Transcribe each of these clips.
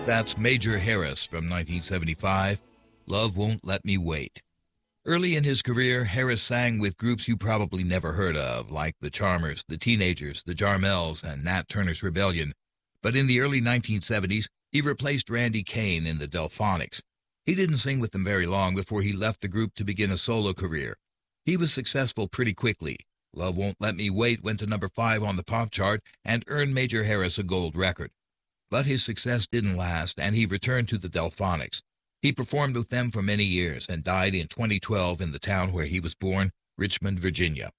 That's Major Harris from 1975, Love Won't Let Me Wait. Early in his career, Harris sang with groups you probably never heard of, like the Charmers, the Teenagers, the Jarmels, and Nat Turner's Rebellion. But in the early 1970s, he replaced Randy Kane in the Delphonics. He didn't sing with them very long before he left the group to begin a solo career. He was successful pretty quickly. Love Won't Let Me Wait went to number 5 on the pop chart and earned Major Harris a gold record. But his success didn't last, and he returned to the Delphonics. He performed with them for many years and died in 2012 in the town where he was born, Richmond, Virginia.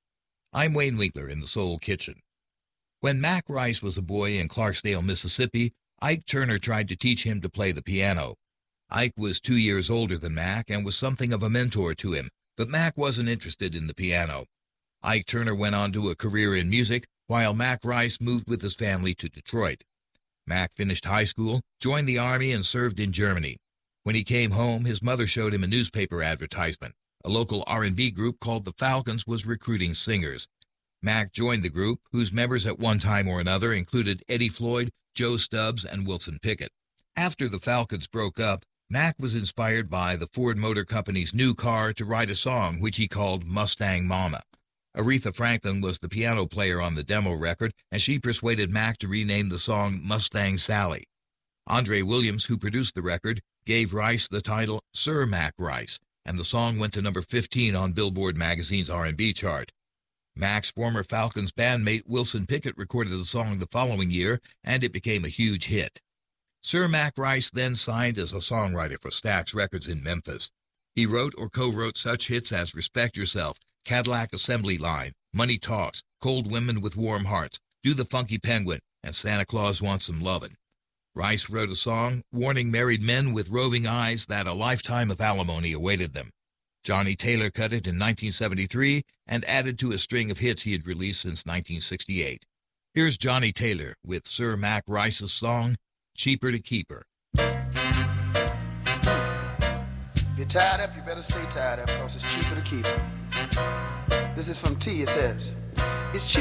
I'm Wayne Winkler in the Soul Kitchen. When Mac Rice was a boy in Clarksdale, Mississippi, Ike Turner tried to teach him to play the piano. Ike was 2 years older than Mac and was something of a mentor to him, but Mac wasn't interested in the piano. Ike Turner went on to a career in music, while Mac Rice moved with his family to Detroit. Mac finished high school, joined the Army, and served in Germany. When he came home, his mother showed him a newspaper advertisement. A local R&B group called the Falcons was recruiting singers. Mac joined the group, whose members at one time or another included Eddie Floyd, Joe Stubbs, and Wilson Pickett. After the Falcons broke up, Mac was inspired by the Ford Motor Company's new car to write a song which he called Mustang Mama. Aretha Franklin was the piano player on the demo record, and she persuaded Mac to rename the song Mustang Sally. Andre Williams, who produced the record, gave Rice the title Sir Mac Rice, and the song went to number 15 on Billboard magazine's R&B chart. Mac's former Falcons bandmate Wilson Pickett recorded the song the following year, and it became a huge hit. Sir Mac Rice then signed as a songwriter for Stax Records in Memphis. He wrote or co-wrote such hits as Respect Yourself, Cadillac Assembly Line, Money Talks, Cold Women with Warm Hearts, Do the Funky Penguin, and Santa Claus Wants Some Lovin'. Rice wrote a song warning married men with roving eyes that a lifetime of alimony awaited them. Johnny Taylor cut it in 1973 and added to a string of hits he had released since 1968. Here's Johnny Taylor with Sir Mac Rice's song, Cheaper to Keep Her. If you're tied up, you better stay tied up, because it's cheaper to keep her. This is from T. It says, it's cheaper.